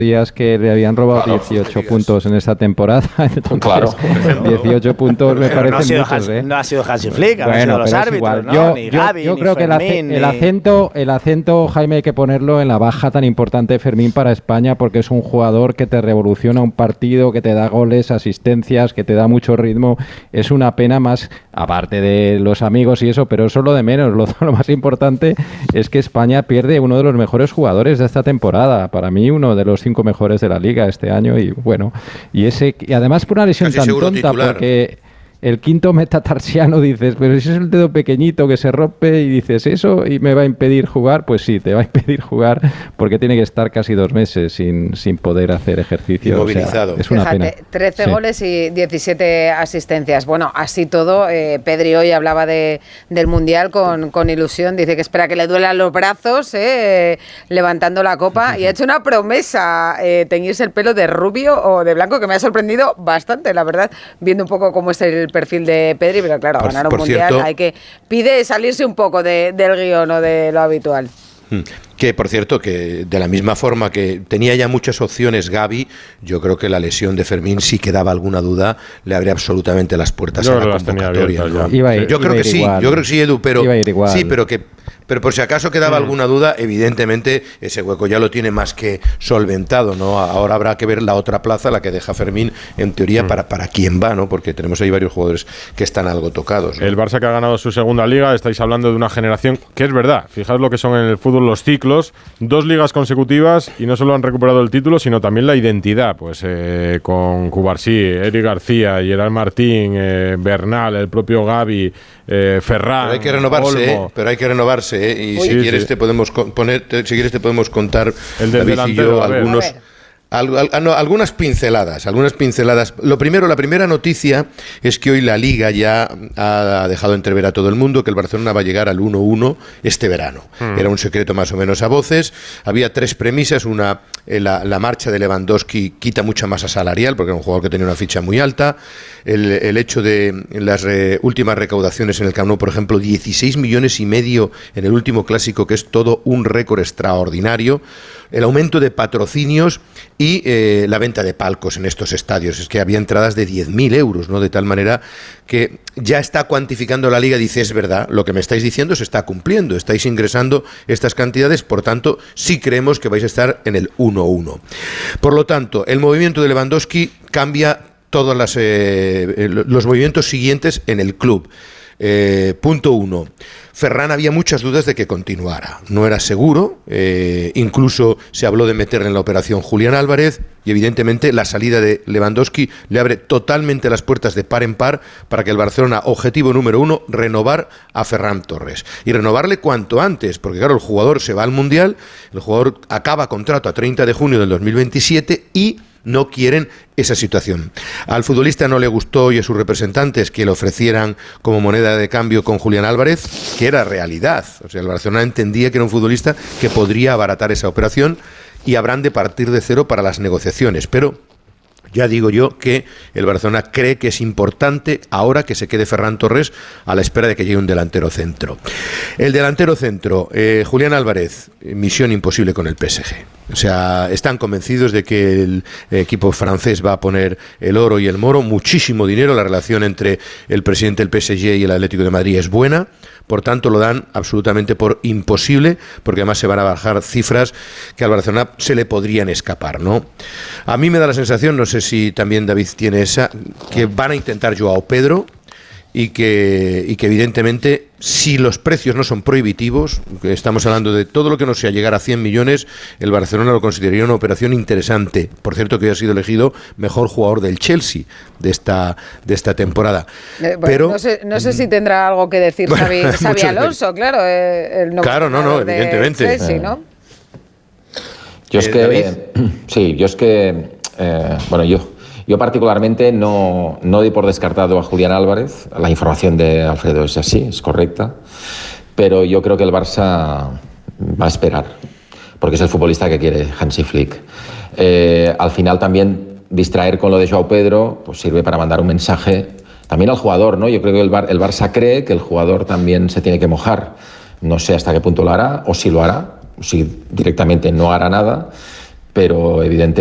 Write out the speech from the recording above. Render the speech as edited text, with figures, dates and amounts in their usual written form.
días que le habían robado 18 puntos en esta temporada. Entonces, claro. 18 puntos me parecen muchos, No ha sido Hansi Flick, bueno, han sido los pero árbitros, ¿no? Yo, ni Gavi, yo ni creo Fermín, que el acento, Jaime, hay que ponerlo en la baja tan importante de Fermín para España, porque es un jugador que te revoluciona un partido, que te da goles, asistencias, que te da mucho ritmo. Es una pena más, aparte de los amigos y eso, pero eso es lo de menos. Lo más importante es que España pierde uno de los mejores jugadores de esta temporada. Para mí, uno de los 5 mejores de la Liga este año. Y bueno, y además por una lesión tan tonta, titular. Porque el quinto metatarsiano, dices, pero si es el dedo pequeñito que se rompe, y dices eso y me va a impedir jugar. Pues sí, te va a impedir jugar, porque tiene que estar casi 2 meses sin poder hacer ejercicio. Inmovilizado. O sea, es una pena. 13 goles y 17 asistencias. Bueno, así todo, Pedri hoy hablaba del Mundial con ilusión. Dice que espera que le duelan los brazos levantando la copa, y ha hecho una promesa, teñirse el pelo de rubio o de blanco, que me ha sorprendido bastante, la verdad, viendo un poco cómo es el perfil de Pedri, pero claro, ganar un Mundial pide salirse un poco del guión o de lo habitual. Que, por cierto, que de la misma forma que tenía ya muchas opciones Gavi, yo creo que la lesión de Fermín, si quedaba alguna duda, le abría absolutamente las puertas a la convocatoria, ¿no? Yo creo que sí, Edu, pero sí, pero por si acaso quedaba alguna duda, evidentemente ese hueco ya lo tiene más que solventado, ¿no? Ahora habrá que ver la otra plaza, la que deja Fermín, en teoría, para quién va, ¿no? Porque tenemos ahí varios jugadores que están algo tocados, ¿no? El Barça, que ha ganado su segunda liga, estáis hablando de una generación que es verdad. Fijaos lo que son en el fútbol los ciclos, 2 ligas consecutivas, y no solo han recuperado el título, sino también la identidad, pues con Cubarsí, Eric García, Gerard Martín, Bernal, el propio Gavi, Ferran. Pero hay que renovarse, y si quieres te podemos contar, el del delantero, algunas pinceladas. Lo primero, la primera noticia es que hoy la Liga ya ha dejado entrever a todo el mundo que el Barcelona va a llegar al 1-1 este verano. Era un secreto más o menos a voces. Había 3 premisas. Una, la marcha de Lewandowski quita mucha masa salarial, porque era un jugador que tenía una ficha muy alta. El hecho de las últimas recaudaciones en el Camp Nou, por ejemplo, 16,5 millones en el último clásico, que es todo un récord extraordinario. El aumento de patrocinios y la venta de palcos en estos estadios. Es que había entradas de 10.000 euros, ¿no? De tal manera que ya está cuantificando la Liga. Dice, es verdad, lo que me estáis diciendo se está cumpliendo. Estáis ingresando estas cantidades, por tanto, sí creemos que vais a estar en el 1-1. Por lo tanto, el movimiento de Lewandowski cambia todos los movimientos siguientes en el club. Punto 1. Ferran, había muchas dudas de que continuara. No era seguro, incluso se habló de meterle en la operación Julián Álvarez, y evidentemente la salida de Lewandowski le abre totalmente las puertas de par en par para que el Barcelona, objetivo número 1, renovar a Ferran Torres. Y renovarle cuanto antes, porque claro, el jugador se va al Mundial, el jugador acaba contrato a 30 de junio del 2027 y no quieren esa situación. Al futbolista no le gustó, y a sus representantes, que le ofrecieran como moneda de cambio con Julián Álvarez, que era realidad. O sea, el Barcelona entendía que era un futbolista que podría abaratar esa operación, y habrán de partir de cero para las negociaciones. Pero ya digo yo que el Barcelona cree que es importante ahora que se quede Ferran Torres a la espera de que llegue un delantero centro. El delantero centro, Julián Álvarez, misión imposible con el PSG. O sea, están convencidos de que el equipo francés va a poner el oro y el moro, muchísimo dinero. La relación entre el presidente del PSG y el Atlético de Madrid es buena. Por tanto, lo dan absolutamente por imposible, porque además se van a bajar cifras que al Barcelona se le podrían escapar, ¿no? A mí me da la sensación, no sé si también David tiene esa, que van a intentar Joao Pedro, y que evidentemente, si los precios no son prohibitivos, que estamos hablando de todo lo que no sea llegar a 100 millones, el Barcelona lo consideraría una operación interesante. Por cierto, que hoy ha sido elegido mejor jugador del Chelsea de esta temporada. Bueno, pero no sé si tendrá algo que decir Xabi Alonso, claro. Evidentemente. Chelsea, ¿no? Yo particularmente no doy por descartado a Julián Álvarez. La información de Alfredo es así, es correcta. Pero yo creo que el Barça va a esperar, porque es el futbolista que quiere Hansi Flick. Al final también distraer con lo de Joao Pedro pues sirve para mandar un mensaje también al jugador, ¿no? Yo creo que el Barça cree que el jugador también se tiene que mojar. No sé hasta qué punto lo hará, o si lo hará, o si directamente no hará nada. pero evidentemente